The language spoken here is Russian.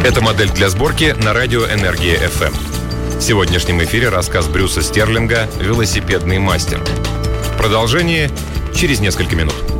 Это модель для сборки на радио «Энергия FM». В сегодняшнем эфире рассказ Брюса Стерлинга «Велосипедный мастер». Продолжение через несколько минут.